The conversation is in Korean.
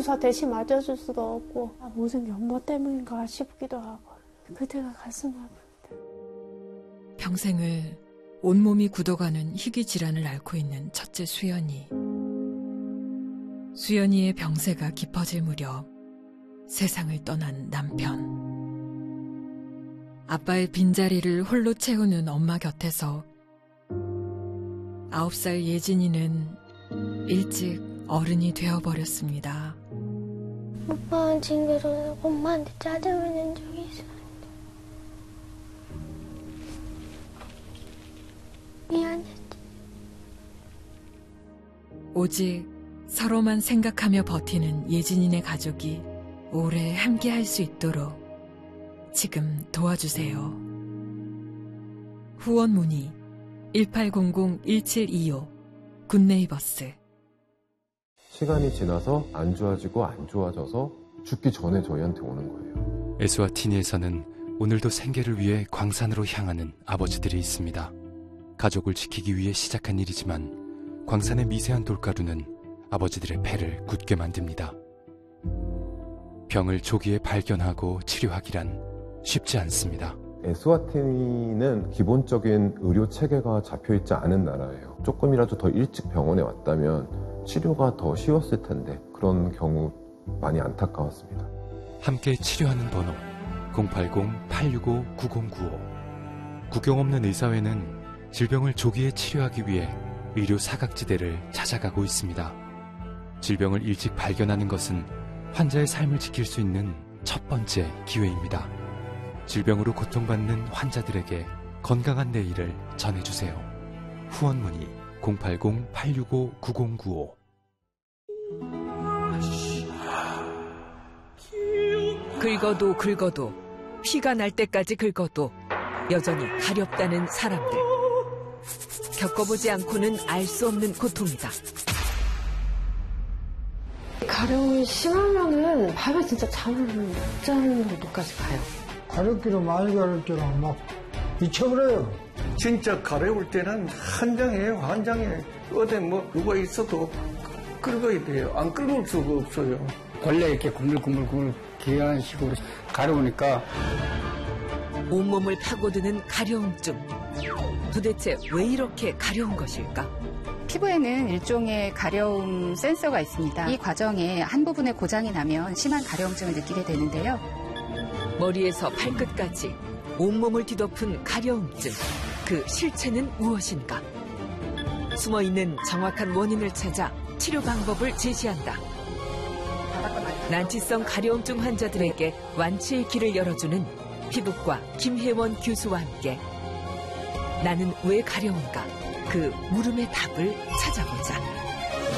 주사 대신 맞아줄 수도 없고 모든 게 엄마 때문인가 싶기도 하고 그때가 가슴 아픕니다. 평생을 온몸이 굳어가는 희귀 질환을 앓고 있는 첫째 수연이. 수연이의 병세가 깊어질 무렵 세상을 떠난 남편. 아빠의 빈자리를 홀로 채우는 엄마 곁에서 9살 예진이는 일찍 어른이 되어버렸습니다. 오빠는 친구로 엄마한테 짜증을 낸 적이 있었는데 미안했지. 오직 서로만 생각하며 버티는 예진이네 가족이 오래 함께할 수 있도록 지금 도와주세요. 후원 문의 1800-1725 굿네이버스. 시간이 지나서 안 좋아지고 안 좋아져서 죽기 전에 저희한테 오는 거예요. 에스와티니에서는 오늘도 생계를 위해 광산으로 향하는 아버지들이 있습니다. 가족을 지키기 위해 시작한 일이지만 광산의 미세한 돌가루는 아버지들의 폐를 굳게 만듭니다. 병을 조기에 발견하고 치료하기란 쉽지 않습니다. 에스와티니는 기본적인 의료 체계가 잡혀있지 않은 나라예요. 조금이라도 더 일찍 병원에 왔다면 치료가 더 쉬웠을 텐데 그런 경우 많이 안타까웠습니다. 함께 치료하는 번호 080-865-9095. 국경 없는 의사회는 질병을 조기에 치료하기 위해 의료 사각지대를 찾아가고 있습니다. 질병을 일찍 발견하는 것은 환자의 삶을 지킬 수 있는 첫 번째 기회입니다. 질병으로 고통받는 환자들에게 건강한 내일을 전해주세요. 후원 문의 080-865-9095. 긁어도 긁어도 피가 날 때까지 긁어도 여전히 가렵다는 사람들. 겪어보지 않고는 알 수 없는 고통이다. 가려움이 심하면은 밤에 진짜 잠을 못 자는 정도까지 가요. 가렵기로 많이 가렵잖아. 막 미쳐버려요. 진짜 가려울 때는 한장이에요, 한장에. 어디 뭐 누가 있어도 긁어야 돼요. 안 긁을 수가 없어요. 원래 이렇게 굴글굴글 기한 식으로 가려우니까 온몸을 파고드는 가려움증. 도대체 왜 이렇게 가려운 것일까? 피부에는 일종의 가려움 센서가 있습니다. 이 과정에 한 부분에 고장이 나면 심한 가려움증을 느끼게 되는데요. 머리에서 발끝까지 온몸을 뒤덮은 가려움증. 그 실체는 무엇인가? 숨어있는 정확한 원인을 찾아 치료 방법을 제시한다. 난치성 가려움증 환자들에게 완치의 길을 열어주는 피부과 김혜원 교수와 함께 나는 왜 가려운가? 그 물음의 답을 찾아보자.